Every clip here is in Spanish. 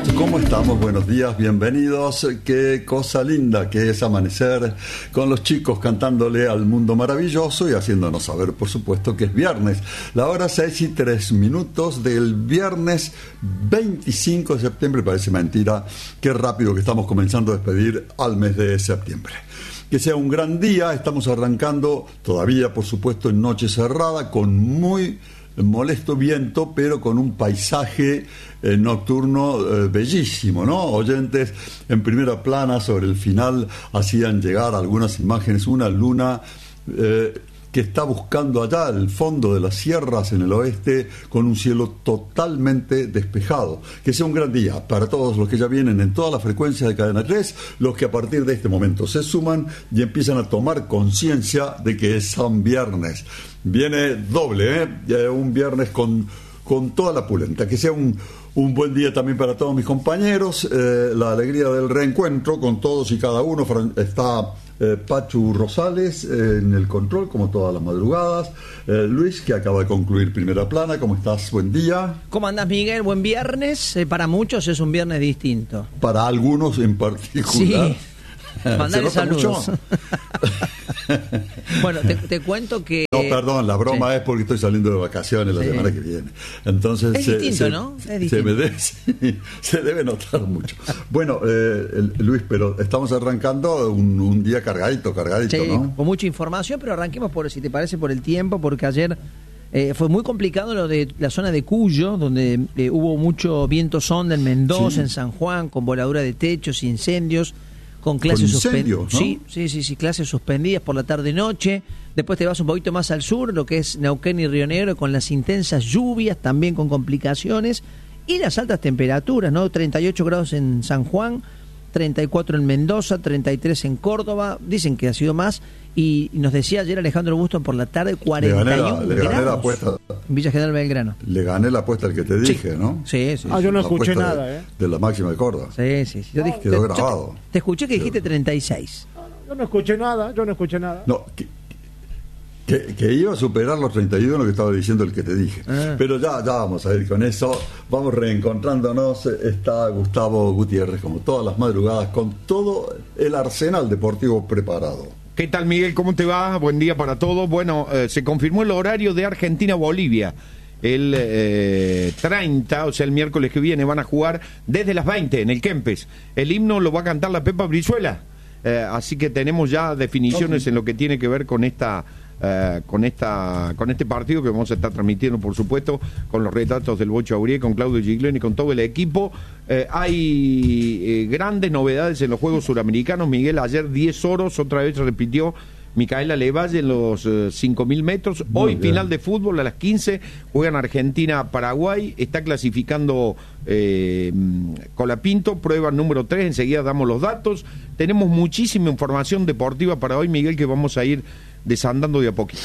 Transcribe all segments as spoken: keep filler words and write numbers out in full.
¿Cómo estamos? Buenos días, bienvenidos. Qué cosa linda que es amanecer con los chicos cantándole al mundo maravilloso y haciéndonos saber, por supuesto, que es viernes. La hora seis y tres minutos del viernes veinticinco de septiembre. Parece mentira, qué rápido que estamos comenzando a despedir al mes de septiembre. Que sea un gran día, estamos arrancando todavía, por supuesto, en noche cerrada, con muy molesto viento, pero con un paisaje eh, nocturno eh, bellísimo, ¿no? Oyentes en primera plana sobre el final hacían llegar algunas imágenes, una luna eh, que está buscando allá el fondo de las sierras en el oeste con un cielo totalmente despejado. Que sea un gran día para todos los que ya vienen en todas las frecuencias de Cadena tres, los que a partir de este momento se suman y empiezan a tomar conciencia de que es San Viernes. Viene doble, ¿eh? Un viernes con, con toda la pulenta. Que sea un, un buen día también para todos mis compañeros. Eh, la alegría del reencuentro con todos y cada uno. Está eh, Pachu Rosales eh, en el control, como todas las madrugadas. Eh, Luis, que acaba de concluir primera plana. ¿Cómo estás? Buen día. ¿Cómo andás, Miguel? Buen viernes. Eh, para muchos es un viernes distinto. Para algunos en particular. Sí. Mandale saludos. Bueno, te, te cuento que... No, perdón, la broma sí. Sí. es porque estoy saliendo de vacaciones la sí. semana que viene. Entonces, es se, distinto, se, ¿no? Es se, distinto. me debe, sí, se debe notar mucho. Bueno, eh, Luis, pero estamos arrancando un, un día cargadito, cargadito, sí, ¿no? Con mucha información, pero arranquemos, por si te parece, por el tiempo, porque ayer eh, fue muy complicado lo de la zona de Cuyo, donde eh, hubo mucho viento sonda en Mendoza, sí. en San Juan, con voladura de techos, incendios, con clases suspendidas. ¿No? Sí, sí, sí, sí, clases suspendidas por la tarde-noche. Después te vas un poquito más al sur, lo que es Neuquén y Río Negro, con las intensas lluvias, también con complicaciones. Y las altas temperaturas, ¿no? treinta y ocho grados en San Juan, treinta y cuatro en Mendoza, treinta y tres en Córdoba. Dicen que ha sido más. Y nos decía ayer Alejandro Bustos por la tarde, cuarenta y uno le gané la, le gané grados la apuesta. En Villa General Belgrano. Le gané la apuesta al que te dije, sí. ¿no? Sí, sí. Ah, yo no la escuché nada, de, ¿eh? De la máxima de Córdoba. Sí, sí. sí. Yo dije, Quedó te, grabado. Te, te escuché que dijiste treinta y seis. Yo no escuché nada, yo no escuché nada. No, que, que, que iba a superar los treinta y uno que estaba diciendo el que te dije. Ah. Pero ya, ya vamos a ir con eso. Vamos reencontrándonos. Está Gustavo Gutiérrez, como todas las madrugadas, con todo el arsenal deportivo preparado. ¿Qué tal, Miguel? ¿Cómo te va? Buen día para todos. Bueno, eh, se confirmó el horario de Argentina-Bolivia. El eh, treinta, o sea, el miércoles que viene, van a jugar desde las veinte en el Kempes. El himno lo va a cantar la Pepa Brizuela. Eh, así que tenemos ya definiciones okay. en lo que tiene que ver con esta... Uh, con esta con este partido que vamos a estar transmitiendo, por supuesto, con los retratos del Bocho Aurier, con Claudio Giglioni, con todo el equipo. Uh, hay eh, grandes novedades en los Juegos Suramericanos. Miguel, ayer diez oros, otra vez repitió Micaela Levalle en los uh, cinco mil metros. Muy Hoy bien. Final de fútbol a las quince, juegan Argentina-Paraguay, está clasificando eh, Colapinto, prueba número tres, enseguida damos los datos. Tenemos muchísima información deportiva para hoy, Miguel, que vamos a ir desandando de a poquito.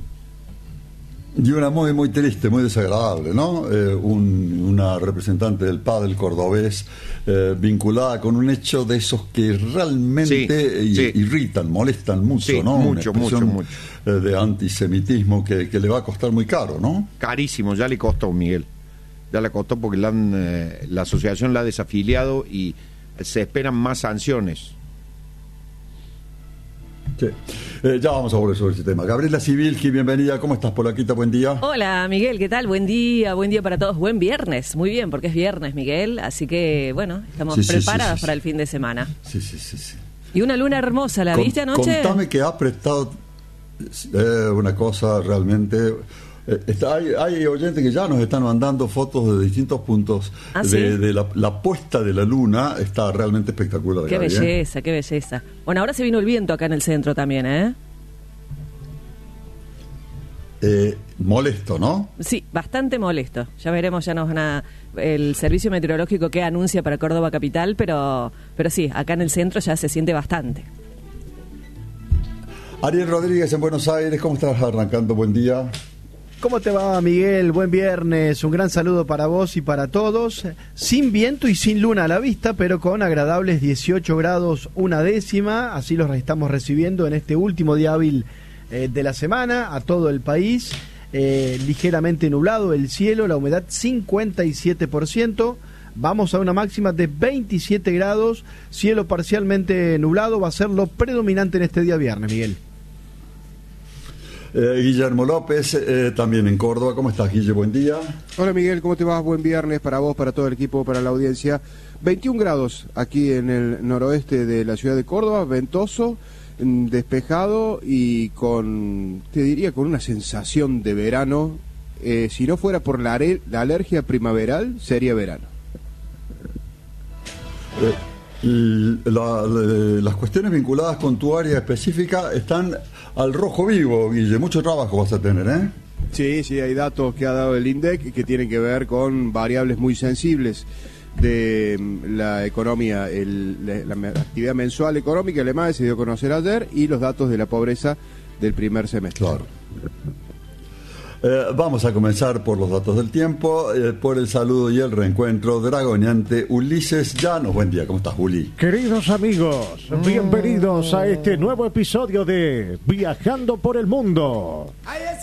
Y una muy muy triste, muy desagradable, ¿no? Eh, un, una representante del pádel cordobés eh, vinculada con un hecho de esos que realmente sí, sí. irritan, molestan mucho, sí, ¿no? Mucho, mucho, mucho. Eh, de antisemitismo que, que le va a costar muy caro, ¿no? Carísimo, ya le costó, Miguel. Ya le costó porque la, han, eh, la asociación la ha desafiliado y se esperan más sanciones. Sí. Eh, ya vamos a volver sobre ese tema. Gabriela Sibilski, bienvenida. ¿Cómo estás, Polaquita? Buen día. Hola, Miguel, ¿qué tal? Buen día, buen día para todos. Buen viernes, muy bien, porque es viernes, Miguel. Así que, bueno, estamos sí, preparadas sí, sí, para sí. el fin de semana. Sí, sí, sí, sí. Y una luna hermosa, ¿la Con, viste anoche? Contame que ha prestado eh, una cosa realmente... Eh, está, hay, hay oyentes que ya nos están mandando fotos de distintos puntos ¿Ah, de, sí? de la, la puesta de la luna. Está realmente espectacular. Qué Gaby, belleza, ¿eh? qué belleza. Bueno, ahora se vino el viento acá en el centro también, ¿eh? Eh, molesto, ¿no? Sí, bastante molesto. Ya veremos, ya nos van a, el servicio meteorológico que anuncia para Córdoba capital, pero, pero sí, acá en el centro ya se siente bastante. Ariel Rodríguez en Buenos Aires, ¿cómo estás arrancando? Buen día. ¿Cómo te va, Miguel? Buen viernes, un gran saludo para vos y para todos. Sin viento y sin luna a la vista, pero con agradables dieciocho grados una décima, así los estamos recibiendo en este último día hábil eh, de la semana a todo el país. Eh, ligeramente nublado el cielo, la humedad cincuenta y siete por ciento. Vamos a una máxima de veintisiete grados, cielo parcialmente nublado, va a ser lo predominante en este día viernes, Miguel. Eh, Guillermo López, eh, también en Córdoba. ¿Cómo estás, Guille? Buen día. Hola, Miguel, ¿cómo te vas? Buen viernes para vos, para todo el equipo, para la audiencia. veintiún grados aquí en el noroeste de la ciudad de Córdoba, ventoso, despejado y con, te diría, con una sensación de verano. Eh, si no fuera por la, la alergia primaveral, sería verano. Eh, y la, la, las cuestiones vinculadas con tu área específica están al rojo vivo, Guille. Mucho trabajo vas a tener, ¿eh? Sí, sí, hay datos que ha dado el INDEC que tienen que ver con variables muy sensibles de la economía, el, la, la actividad mensual económica, el E M A E se dio a conocer ayer, y los datos de la pobreza del primer semestre. Claro. Eh, vamos a comenzar por los datos del tiempo, eh, por el saludo y el reencuentro dragoneante Ulises Llanos. Buen día, ¿cómo estás, Uli? Queridos amigos, bienvenidos a este nuevo episodio de Viajando por el Mundo.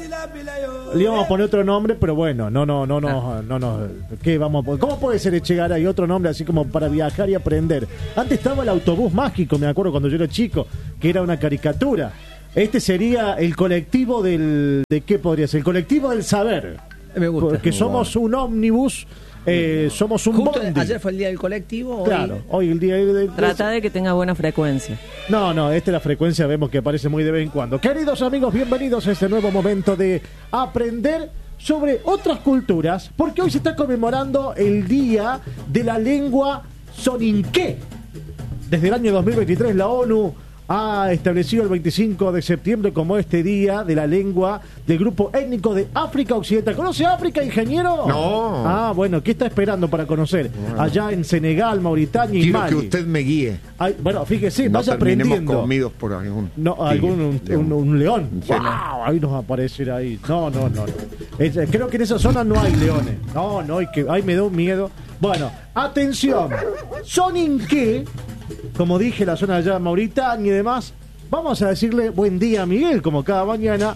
Le íbamos a poner otro nombre, pero bueno, no, no, no, no, no, no. ¿Qué vamos a poner? ¿Cómo puede ser Echegaray otro nombre así como para viajar y aprender? Antes estaba el autobús mágico, me acuerdo cuando yo era chico, que era una caricatura. Este sería el colectivo del... ¿De qué podría ser? El colectivo del saber. Me gusta. Porque somos un ómnibus, eh, somos un Justo bondi. ayer fue el día del colectivo. Claro, hoy, hoy el día de, de, Trata de que tenga buena frecuencia. No, no, esta es la frecuencia, vemos que aparece muy de vez en cuando. Queridos amigos, bienvenidos a este nuevo momento de aprender sobre otras culturas, porque hoy se está conmemorando el Día de la Lengua Soninké. Desde el año dos mil veintitrés la ONU ha establecido el veinticinco de septiembre como este día de la lengua del grupo étnico de África Occidental. ¿Conoce África, ingeniero? No. Ah, bueno, ¿qué está esperando para conocer? Allá en Senegal, Mauritania y Quiero Mali. que usted me guíe. Ay, bueno, fíjese, No vaya terminemos aprendiendo. comidos por algún No, algún un, león. un, un león. Sí, ¡Wow! Ahí nos va a aparecer ahí. No, no, no. no. Es- creo que en esa zona no hay leones. No, no, hay que, ay, me da un miedo. Bueno, atención. Soninké, como dije, la zona allá de Mauritania y demás. Vamos a decirle buen día a Miguel, como cada mañana.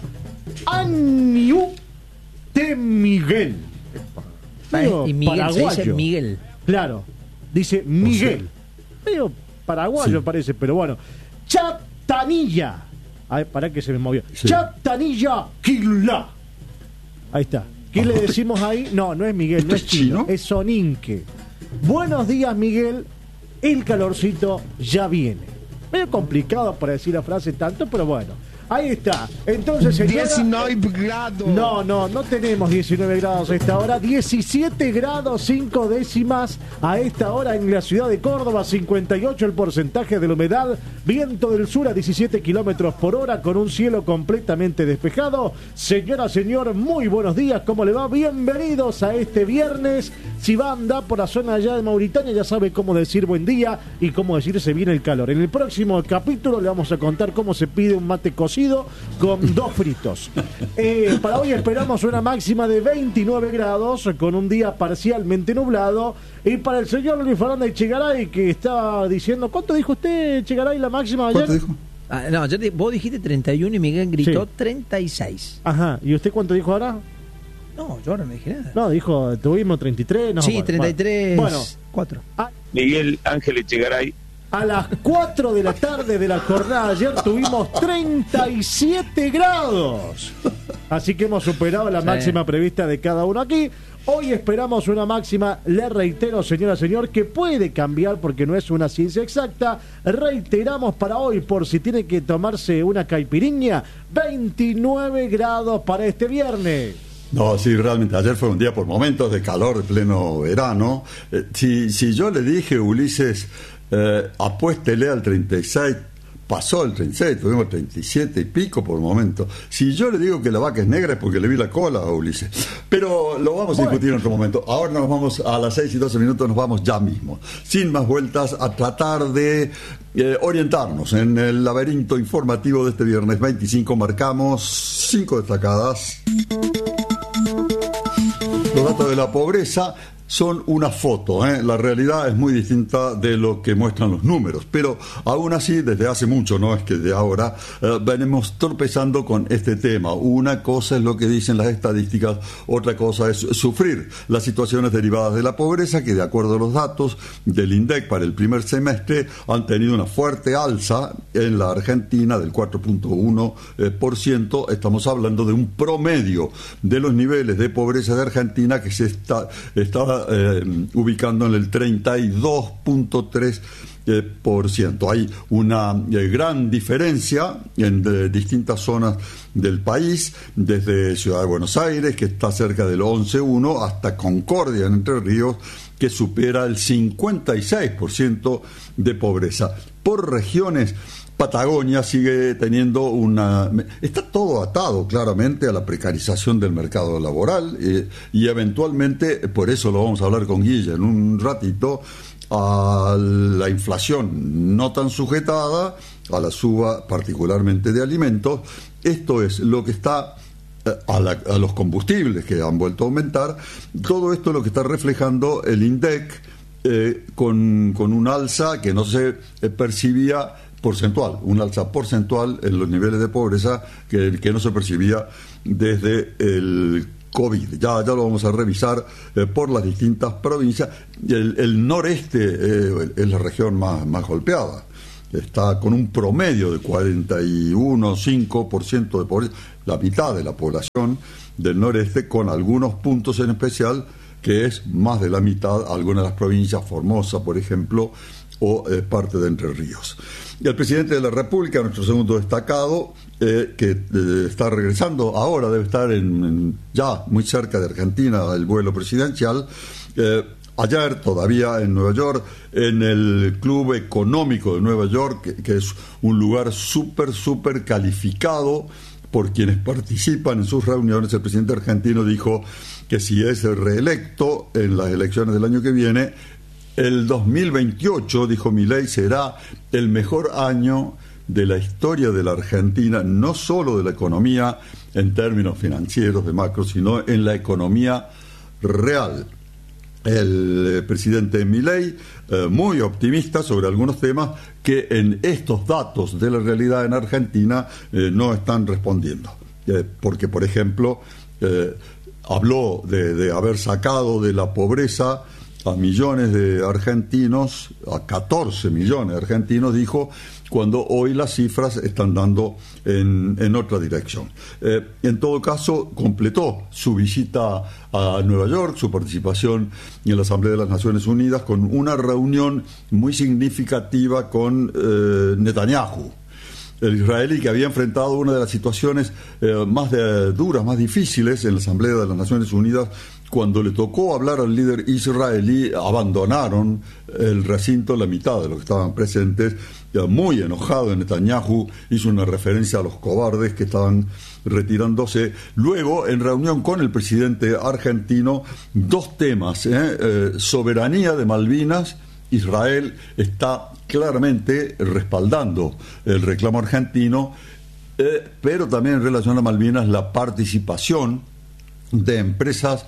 Aniu de Miguel. Medio y Miguel se dice paraguayo. Miguel. Claro, dice Miguel. Medio paraguayo Sí. parece, pero bueno. Chatanilla. Ay, para que se me movió. Sí. Chatanilla Quilá. Ahí está. ¿Qué le decimos ahí? No, no es Miguel, no es ¿Esto es chino, chino? es Soninke. Buenos días, Miguel. El calorcito ya viene. Medio complicado para decir la frase tanto, pero bueno. Ahí está. Entonces, señora... diecinueve grados. No, no, no tenemos diecinueve grados a esta hora. diecisiete grados cinco décimas a esta hora en la ciudad de Córdoba. cincuenta y ocho el porcentaje de la humedad. Viento del sur a diecisiete kilómetros por hora con un cielo completamente despejado. Señora, señor, muy buenos días. ¿Cómo le va? Bienvenidos a este viernes. Si va a andar por la zona allá de Mauritania, ya sabe cómo decir buen día y cómo decir se viene el calor. En el próximo capítulo le vamos a contar cómo se pide un mate cocido con dos fritos. Eh, para hoy esperamos una máxima de veintinueve grados con un día parcialmente nublado. Y para el señor Luis Fernando Echegaray, que estaba diciendo, ¿cuánto dijo usted, Echegaray, la máxima ayer? ¿Cuánto dijo? Ah, no, yo te- vos dijiste treinta y uno y Miguel gritó Sí. treinta y seis. Ajá, ¿y usted cuánto dijo ahora? No, yo ahora no dije nada. No, dijo, tuvimos treinta y tres. No, sí, bueno, treinta y tres. Bueno, cuatro. a, Miguel Ángel Echegaray. a las cuatro de la tarde de la jornada ayer tuvimos treinta y siete grados. Así que hemos superado la Sí. máxima prevista de cada uno aquí. Hoy esperamos una máxima, le reitero, señora, señor, que puede cambiar porque no es una ciencia exacta. Reiteramos para hoy, por si tiene que tomarse una caipirinha, veintinueve grados para este viernes. No, sí, realmente ayer fue un día por momentos de calor de pleno verano. Eh, si, si yo le dije, Ulises, eh, apuéstele al treinta y seis, pasó el treinta y seis, tuvimos treinta y siete y pico por momento. Si yo le digo que la vaca es negra es porque le vi la cola a Ulises. Pero lo vamos a Bueno. discutir en otro momento. Ahora nos vamos a las seis y doce minutos, nos vamos ya mismo. Sin más vueltas, a tratar de eh, orientarnos en el laberinto informativo de este viernes veinticinco. Marcamos cinco destacadas. Los datos de la pobreza son una foto, ¿eh? La realidad es muy distinta de lo que muestran los números, pero aún así desde hace mucho, no es que de ahora, eh, venimos tropezando con este tema. Una cosa es lo que dicen las estadísticas, otra cosa es sufrir las situaciones derivadas de la pobreza, que de acuerdo a los datos del INDEC para el primer semestre han tenido una fuerte alza en la Argentina del cuatro punto uno por ciento. Estamos hablando de un promedio de los niveles de pobreza de Argentina que se está, está Eh, ubicando en el treinta y dos punto tres por ciento. Hay una eh, gran diferencia en de, distintas zonas del país, desde Ciudad de Buenos Aires, que está cerca del once punto uno, hasta Concordia, en Entre Ríos, que supera el cincuenta y seis por ciento de pobreza. Por regiones, Patagonia sigue teniendo una... Está todo atado claramente a la precarización del mercado laboral eh, y eventualmente, por eso lo vamos a hablar con Guille en un ratito, a la inflación no tan sujetada, a la suba particularmente de alimentos. Esto es lo que está... A, la, a los combustibles que han vuelto a aumentar. Todo esto es lo que está reflejando el INDEC eh, con, con un alza que no se eh, percibía porcentual, un alza porcentual en los niveles de pobreza que, que no se percibía desde el COVID. Ya, ya lo vamos a revisar eh, por las distintas provincias. El, el noreste eh, es la región más, más golpeada. Está con un promedio de cuarenta y uno coma cinco por ciento de pobreza, la mitad de la población del noreste, con algunos puntos en especial que es más de la mitad, algunas de las provincias, Formosa, por ejemplo, o eh, parte de Entre Ríos. Y el presidente de la República, nuestro segundo destacado, eh, que eh, está regresando ahora, debe estar en, en, ya muy cerca de Argentina, el vuelo presidencial. Eh, ayer todavía en Nueva York, en el Club Económico de Nueva York, que, que es un lugar súper, súper calificado por quienes participan en sus reuniones, el presidente argentino dijo que si es reelecto en las elecciones del año que viene, el dos mil veintiocho, dijo Milei, será el mejor año de la historia de la Argentina, no solo de la economía en términos financieros de macro, sino en la economía real. El eh, presidente Milei, eh, muy optimista sobre algunos temas que en estos datos de la realidad en Argentina eh, no están respondiendo. Eh, porque, por ejemplo, eh, habló de, de haber sacado de la pobreza a millones de argentinos, a catorce millones de argentinos, dijo, cuando hoy las cifras están dando en, en otra dirección. Eh, en todo caso, completó su visita a Nueva York, su participación en la Asamblea de las Naciones Unidas, con una reunión muy significativa con eh, Netanyahu, el israelí que había enfrentado una de las situaciones eh, más de, duras, más difíciles en la Asamblea de las Naciones Unidas. Cuando le tocó hablar al líder israelí, abandonaron el recinto la mitad de los que estaban presentes. Muy enojado, Netanyahu hizo una referencia a los cobardes que estaban retirándose. Luego, en reunión con el presidente argentino, dos temas, ¿eh? Eh, soberanía de Malvinas. Israel está claramente respaldando el reclamo argentino, eh, pero también en relación a Malvinas, la participación de empresas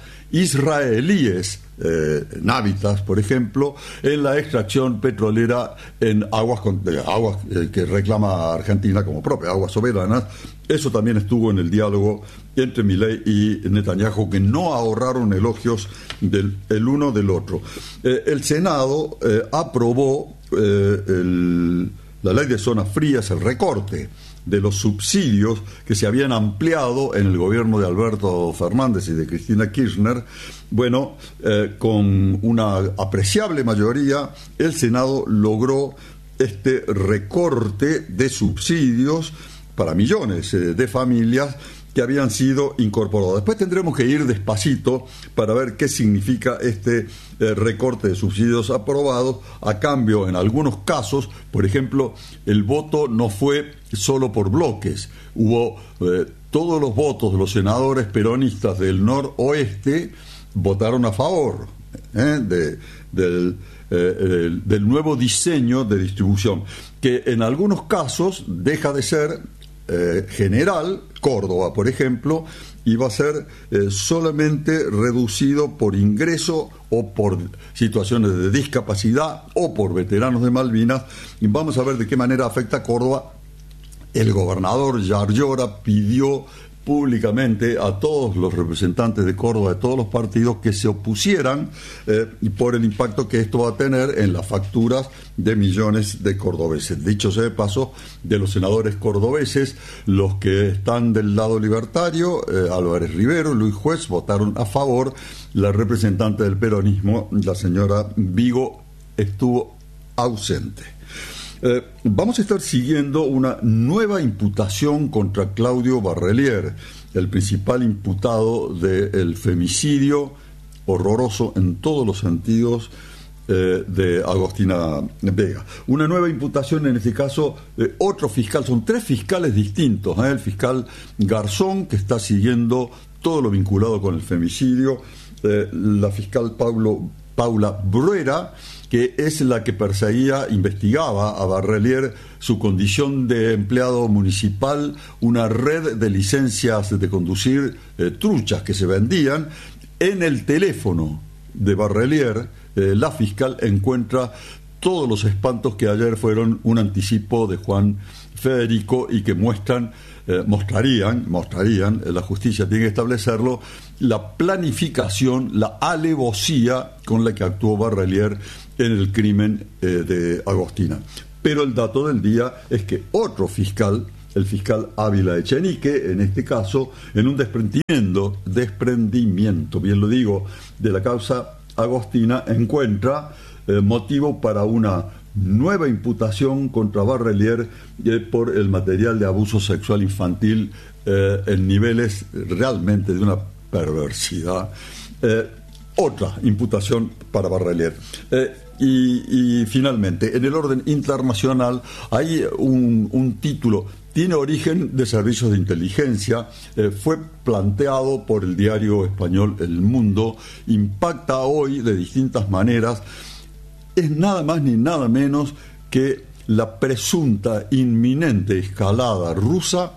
israelíes, eh, Navitas, por ejemplo, en la extracción petrolera en aguas, con, eh, aguas eh, que reclama Argentina como propias, aguas soberanas. Eso también estuvo en el diálogo entre Milei y Netanyahu, que no ahorraron elogios del el uno del otro. Eh, el Senado eh, aprobó eh, el, la ley de zonas frías, el recorte de los subsidios que se habían ampliado en el gobierno de Alberto Fernández y de Cristina Kirchner. Bueno, eh, con una apreciable mayoría, el Senado logró este recorte de subsidios para millones eh, de familias que habían sido incorporados. Después tendremos que ir despacito para ver qué significa este eh, recorte de subsidios aprobados. A cambio, en algunos casos, por ejemplo, el voto no fue solo por bloques. Hubo eh, todos los votos de los senadores peronistas del noroeste votaron a favor eh, de, del, eh, del, del nuevo diseño de distribución, que en algunos casos deja de ser Eh, general, Córdoba, por ejemplo, y va a ser eh, solamente reducido por ingreso o por situaciones de discapacidad o por veteranos de Malvinas, y vamos a ver de qué manera afecta a Córdoba. El gobernador Yar Llora pidió públicamente a todos los representantes de Córdoba, de todos los partidos, que se opusieran eh, por el impacto que esto va a tener en las facturas de millones de cordobeses. Dicho sea de paso, de los senadores cordobeses, los que están del lado libertario, eh, Álvarez Rivero, Luis Juez, votaron a favor. La representante del peronismo, la señora Vigo, estuvo ausente. Eh, vamos a estar siguiendo una nueva imputación contra Claudio Barrelier, el principal imputado del femicidio horroroso en todos los sentidos eh, de Agostina Vega. Una nueva imputación, en este caso, de otro fiscal. Son tres fiscales distintos, ¿eh? El fiscal Garzón, que está siguiendo todo lo vinculado con el femicidio, eh, la fiscal Paulo, Paula Bruera, que es la que perseguía, investigaba a Barrelier su condición de empleado municipal, una red de licencias de conducir eh, truchas que se vendían. En el teléfono de Barrelier, eh, la fiscal encuentra todos los espantos que ayer fueron un anticipo de Juan Federico y que muestran, eh, mostrarían, mostrarían, eh, la justicia tiene que establecerlo, la planificación, la alevosía con la que actuó Barrelier en el crimen eh, de Agostina. Pero el dato del día es que otro fiscal, el fiscal Ávila Echenique, en este caso, en un desprendimiento, desprendimiento, bien lo digo, de la causa Agostina, encuentra eh, motivo para una nueva imputación contra Barrelier eh, por el material de abuso sexual infantil eh, en niveles realmente de una perversidad. Eh, otra imputación para Barrelier. Eh, y, y finalmente, en el orden internacional hay un, un título, tiene origen de servicios de inteligencia, eh, fue planteado por el diario español El Mundo, impacta hoy de distintas maneras, es nada más ni nada menos que la presunta inminente escalada rusa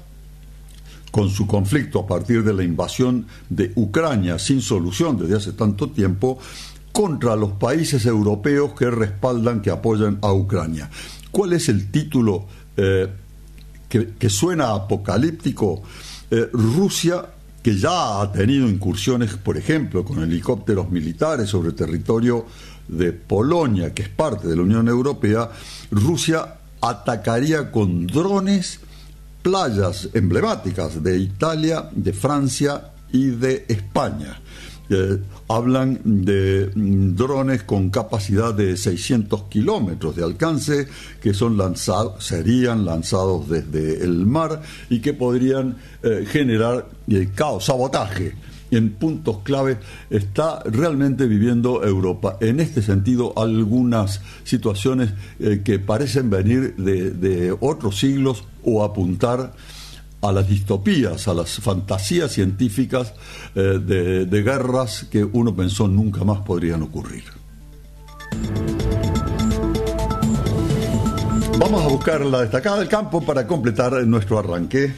con su conflicto a partir de la invasión de Ucrania sin solución desde hace tanto tiempo, contra los países europeos que respaldan, que apoyan a Ucrania. ¿Cuál es el título eh, que, que suena apocalíptico? Eh, Rusia, que ya ha tenido incursiones, por ejemplo, con helicópteros militares sobre territorio de Polonia, que es parte de la Unión Europea, Rusia atacaría con drones playas emblemáticas de Italia, de Francia y de España. Eh, hablan de mm, drones con capacidad de seiscientos kilómetros de alcance que son lanzados, serían lanzados desde el mar y que podrían eh, generar eh, caos, sabotaje en puntos clave. Está realmente viviendo Europa en este sentido algunas situaciones eh, que parecen venir de, de otros siglos o apuntar a las distopías, a las fantasías científicas eh, de, de guerras que uno pensó nunca más podrían ocurrir. Vamos a buscar la destacada del campo para completar nuestro arranque.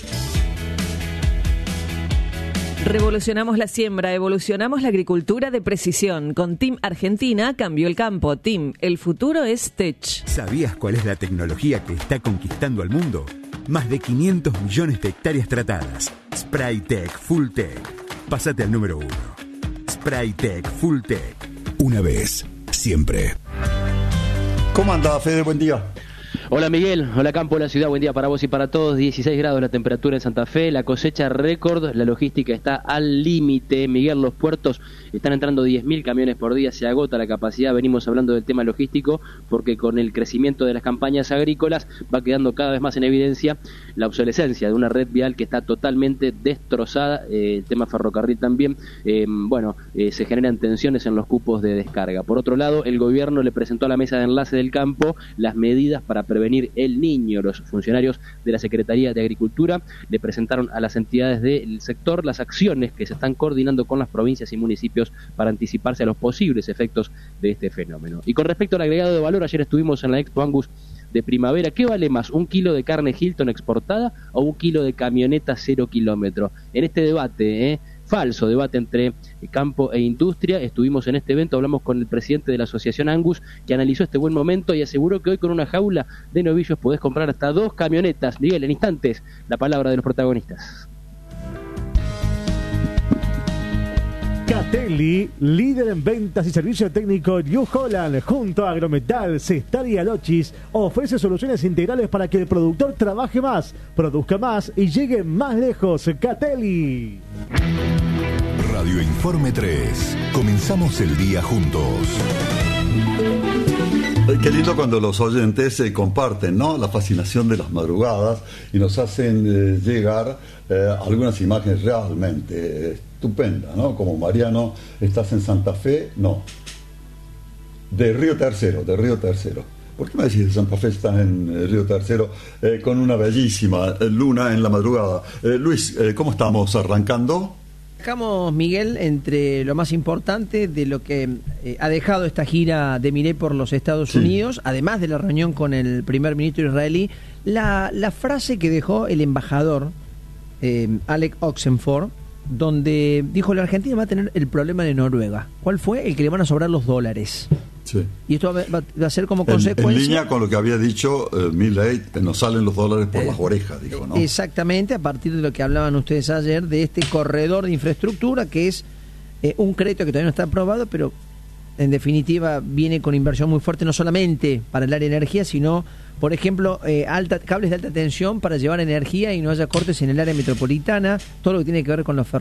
Revolucionamos la siembra, evolucionamos la agricultura de precisión. Con Team Argentina cambió el campo. Team, el futuro es Tech. ¿Sabías cuál es la tecnología que está conquistando al mundo? Más de quinientos millones de hectáreas tratadas. Spraytec Full Tech. Pásate al número uno. Spraytec Full Tech. Una vez, siempre. ¿Cómo anda, Fede? Buen día. Hola Miguel, hola campo de la ciudad, buen día para vos y para todos. Dieciséis grados la temperatura en Santa Fe, la cosecha récord, la logística está al límite. Miguel, los puertos están entrando diez mil camiones por día, se agota la capacidad. Venimos hablando del tema logístico porque con el crecimiento de las campañas agrícolas va quedando cada vez más en evidencia la obsolescencia de una red vial que está totalmente destrozada. Eh, el tema ferrocarril también, eh, bueno, eh, se generan tensiones en los cupos de descarga. Por otro lado, el gobierno le presentó a la mesa de enlace del campo las medidas para prevenir el niño. Los funcionarios de la Secretaría de Agricultura le presentaron a las entidades del sector las acciones que se están coordinando con las provincias y municipios para anticiparse a los posibles efectos de este fenómeno. Y con respecto al agregado de valor, ayer estuvimos en la Expo Angus de primavera. ¿Qué vale más, un kilo de carne Hilton exportada o un kilo de camioneta cero kilómetro? En este debate, ¿eh? falso debate entre campo e industria, estuvimos en este evento, hablamos con el presidente de la asociación Angus, que analizó este buen momento y aseguró que hoy con una jaula de novillos podés comprar hasta dos camionetas. Miguel, en instantes, la palabra de los protagonistas. Catelli, líder en ventas y servicio técnico New Holland, junto a Agrometal, Cestar y Alochis, ofrece soluciones integrales para que el productor trabaje más, produzca más y llegue más lejos. Catelli. Radio Informe tres. Comenzamos el día juntos. Qué lindo cuando los oyentes se eh, comparten, ¿no?, la fascinación de las madrugadas y nos hacen eh, llegar eh, algunas imágenes realmente estupendas, ¿no? Como Mariano, ¿estás en Santa Fe? No. De Río Tercero, de Río Tercero. ¿Por qué me decís de Santa Fe? Estás en eh, Río Tercero eh, con una bellísima eh, luna en la madrugada. Eh, Luis, eh, ¿cómo estamos arrancando? Dejamos, Miguel, entre lo más importante de lo que eh, ha dejado esta gira de Milei por los Estados sí. Unidos, además de la reunión con el primer ministro israelí, la, la frase que dejó el embajador eh, Alec Oxenford, donde dijo: la Argentina va a tener el problema de Noruega. ¿Cuál fue? El que le van a sobrar los dólares. Sí. Y esto va, va, va a ser como consecuencia. En, en línea con lo que había dicho eh, Milei, que nos salen los dólares por eh, las orejas, dijo, ¿no? Exactamente, a partir de lo que hablaban ustedes ayer, de este corredor de infraestructura, que es eh, un crédito que todavía no está aprobado, pero en definitiva viene con inversión muy fuerte, no solamente para el área de energía, sino, por ejemplo, eh, alta, cables de alta tensión para llevar energía y no haya cortes en el área metropolitana, todo lo que tiene que ver con los ferrocarriles.